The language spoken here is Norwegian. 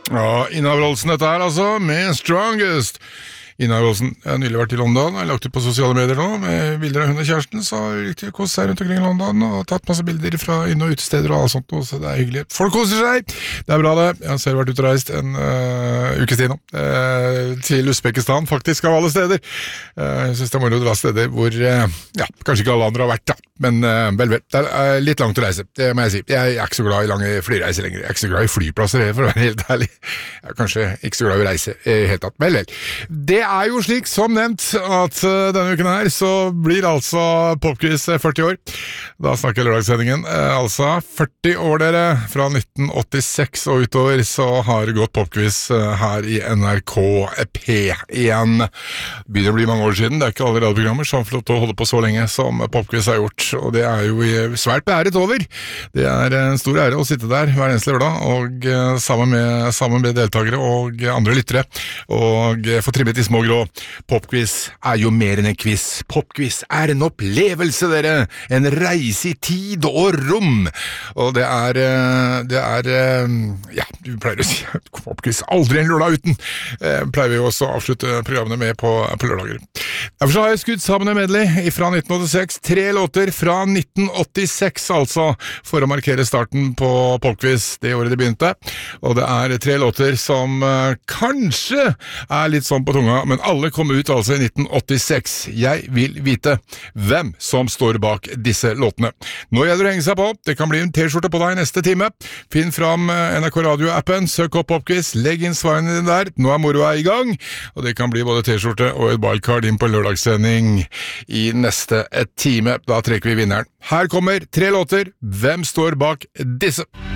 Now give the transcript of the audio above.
Ja, innavholdelsen dette her altså, med Strongest. Innavholdelsen. Jeg har nylig vært i London, jeg har lagt ut på sosiale medier nå, med bilder av hun og kjæresten, så har vi riktig kost seg rundt omkring i London, og tatt masse bilder fra inn- og utesteder og alt sånt, så det er hyggelig. Folk koser seg! Det er bra det. Jeg har selv vært ute og reist en ukes tid nå, til Uzbekistan, faktisk, av alle steder. Jeg synes det er moro å dra steder hvor, kanskje ikke alle andre har vært, da. Men vel, det er litt langt å reise, det må jeg si. Jeg er ikke så glad i lange flyreiser lenger. Jeg er ikke så glad i flyplasser, for å være helt ærlig. Jeg er kanskje ikke så glad i å reise helt tatt. Vel. Det er jo slik, som nevnt, at denne uken her så blir altså Popquiz 40 år. Da snakker jeg lørdagssendingen. Altså 40 år, dere. Fra 1986 og utover så har det gått Popquiz her i NRK P1. Begynner å bli mange år siden. Det er ikke alle radioprogrammer som får lov til å holde på så lenge som Popquiz har gjort. Og det er jo svært beæret over. Det er en stor ære å sitte der hver eneste lørdag, og sammen med deltakere og andre lyttere, og få trimmet de små grå. Popquiz er jo mer enn en quiz. Popquiz er en opplevelse, dere. En reise i tid og rom. Og det er vi pleier å si Popquiz aldri en lørdag uten. Pleier vi også å avslutte programmene med på lørdager. Derfor så har jeg skutt sammen en medley fra 1986. 3 låter fra 1986, altså, for å markere starten på Popquiz det året det begynte. Og det er 3 låter som kanskje er litt sånn på tunga, men alle kom ut altså i 1986. Jeg vil vite hvem som står bak disse låtene. Nå gjelder det å henge seg på. Det kan bli en t-skjorte på deg neste time. Finn fram NRK Radio-appen, søk opp Popquiz, legg inn svarene dine der. Nå er moroa i gang, og det kan bli både t-skjorte og et wildcard inn på lørdagssending i neste time. Da trekker vi vinneren. Her kommer 3 låter. Hvem står bak disse?